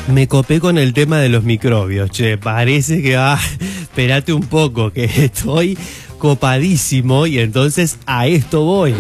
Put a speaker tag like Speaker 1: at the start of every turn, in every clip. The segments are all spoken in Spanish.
Speaker 1: Me copé con el tema de los microbios, che, parece que espérate un poco, que estoy copadísimo y entonces a esto voy.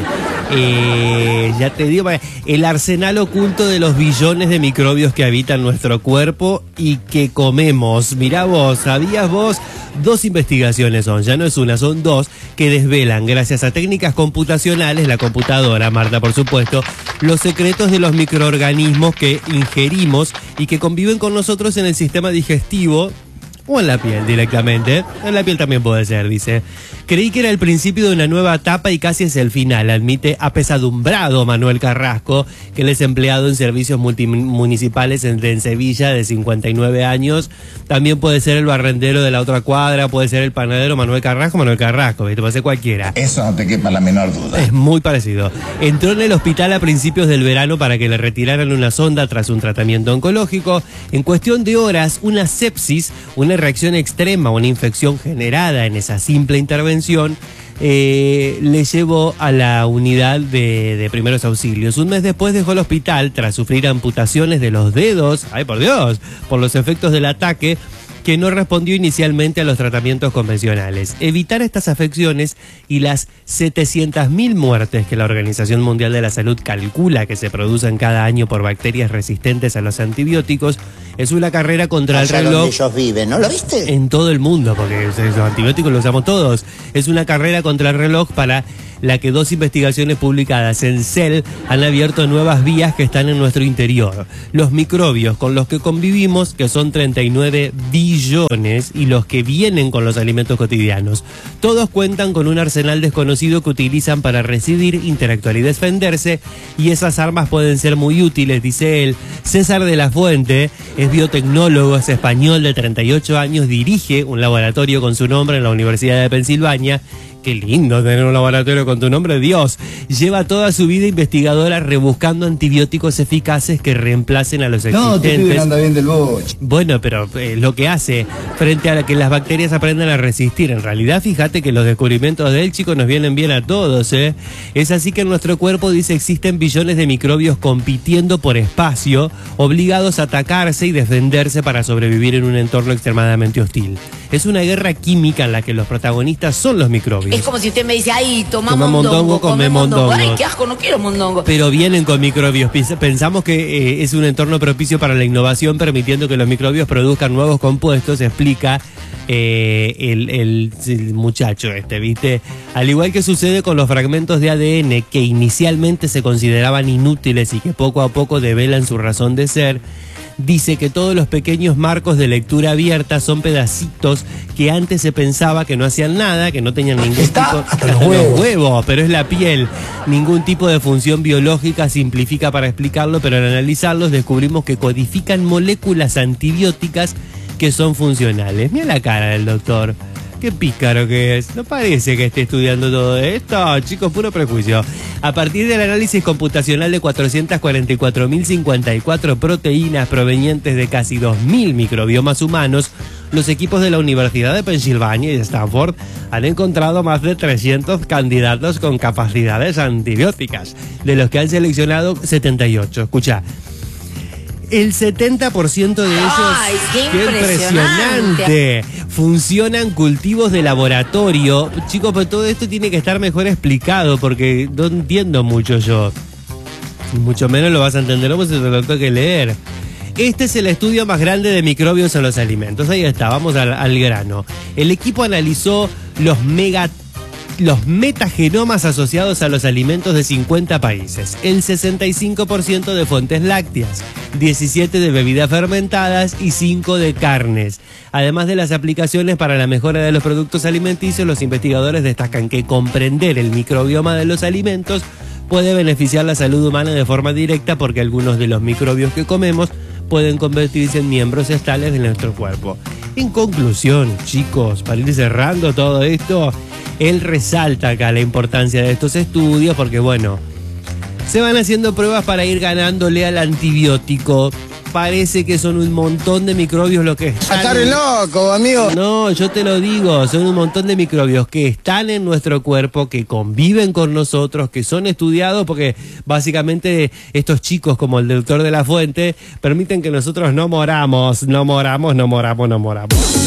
Speaker 1: Ya te digo, el arsenal oculto de los billones de microbios que habitan nuestro cuerpo y que comemos. Mirá vos, ¿sabías vos? 2 investigaciones son, ya no es una, son 2, que desvelan, gracias a técnicas computacionales, la computadora, Marta, por supuesto, los secretos de los microorganismos que ingerimos y que conviven con nosotros en el sistema digestivo o en la piel directamente. En la piel también puede ser, dice. Creí que era el principio de una nueva etapa y casi es el final, admite apesadumbrado Manuel Carrasco, que él es empleado en servicios multimunicipales en Sevilla, de 59 años. También puede ser el barrendero de la otra cuadra, puede ser el panadero Manuel Carrasco, ¿viste? Puede ser cualquiera.
Speaker 2: Eso no te quepa la menor duda.
Speaker 1: Es muy parecido. Entró en el hospital a principios del verano para que le retiraran una sonda tras un tratamiento oncológico. En cuestión de horas, una sepsis, una reacción extrema, una infección generada en esa simple intervención, le llevó a la unidad de primeros auxilios. Un mes después dejó el hospital tras sufrir amputaciones de los dedos, ¡ay por Dios!, por los efectos del ataque, que no respondió inicialmente a los tratamientos convencionales. Evitar estas afecciones y las 700.000 muertes que la Organización Mundial de la Salud calcula que se producen cada año por bacterias resistentes a los antibióticos es una carrera contra el reloj.
Speaker 2: Donde ellos viven, ¿no lo viste?
Speaker 1: En todo el mundo, porque los antibióticos los usamos todos. Es una carrera contra el reloj para la que 2 investigaciones publicadas en Cell han abierto nuevas vías que están en nuestro interior. Los microbios con los que convivimos, que son 39 billones, y los que vienen con los alimentos cotidianos. Todos cuentan con un arsenal desconocido que utilizan para residir, interactuar y defenderse, y esas armas pueden ser muy útiles, dice él. César de la Fuente es biotecnólogo, es español de 38 años, dirige un laboratorio con su nombre en la Universidad de Pensilvania. Qué lindo tener un laboratorio con tu nombre, Dios. Lleva toda su vida investigadora rebuscando antibióticos eficaces que reemplacen a los existentes.
Speaker 2: No, te anda bien del boche.
Speaker 1: Bueno, pero lo que hace frente a que las bacterias aprendan a resistir. En realidad, fíjate que los descubrimientos de él, chicos, nos vienen bien a todos, ¿eh? Es así que en nuestro cuerpo, dice, existen billones de microbios compitiendo por espacio, obligados a atacarse y defenderse para sobrevivir en un entorno extremadamente hostil. Es una guerra química en la que los protagonistas son los microbios.
Speaker 3: Es como si usted me dice, ay, toma
Speaker 1: mondongo, come mondongo.
Speaker 3: Ay, qué asco, no quiero mondongo.
Speaker 1: Pero vienen con microbios. Pensamos que es un entorno propicio para la innovación, permitiendo que los microbios produzcan nuevos compuestos, explica el muchacho ¿viste? Al igual que sucede con los fragmentos de ADN que inicialmente se consideraban inútiles y que poco a poco develan su razón de ser, dice que todos los pequeños marcos de lectura abierta son pedacitos que antes se pensaba que no hacían nada, que no tenían ningún tipo...
Speaker 2: Hasta los
Speaker 1: huevos, pero es la piel. Ningún tipo de función biológica simplifica para explicarlo, pero al analizarlos descubrimos que codifican moléculas antibióticas que son funcionales. Mira la cara del doctor. Qué pícaro que es. No parece que esté estudiando todo esto, chicos, puro prejuicio. A partir del análisis computacional de 444.054 proteínas provenientes de casi 2.000 microbiomas humanos, los equipos de la Universidad de Pensilvania y de Stanford han encontrado más de 300 candidatos con capacidades antibióticas, de los que han seleccionado 78. Escucha. El 70% de ellos,
Speaker 3: ¡ay, qué
Speaker 1: impresionante! Funcionan cultivos de laboratorio. Chicos, pero todo esto tiene que estar mejor explicado porque no entiendo mucho yo. Mucho menos lo vas a entender vos si te lo tengo que leer. Este es el estudio más grande de microbios en los alimentos. Ahí está, vamos al grano. El equipo analizó los metagenomas asociados a los alimentos de 50 países, el 65% de fuentes lácteas, 17 de bebidas fermentadas y 5 de carnes. Además de las aplicaciones para la mejora de los productos alimenticios, los investigadores destacan que comprender el microbioma de los alimentos puede beneficiar la salud humana de forma directa porque algunos de los microbios que comemos pueden convertirse en miembros estales de nuestro cuerpo. En conclusión, chicos, para ir cerrando todo esto, él resalta acá la importancia de estos estudios porque, bueno, se van haciendo pruebas para ir ganándole al antibiótico parece que son un montón de microbios lo que están.
Speaker 2: Está re loco, amigo.
Speaker 1: No, yo te lo digo, son un montón de microbios que están en nuestro cuerpo, que conviven con nosotros, que son estudiados porque básicamente estos chicos como el doctor de la Fuente permiten que nosotros no moramos.